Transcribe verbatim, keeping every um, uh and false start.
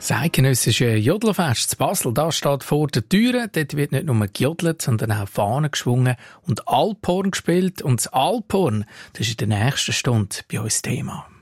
Das eidgenössische Jodlerfest zu Basel, das steht vor der Tür. Dort wird nicht nur gejodelt, sondern auch Fahnen geschwungen und Alphorn gespielt. Und das Alphorn, das ist in der nächsten Stunde bei uns Thema.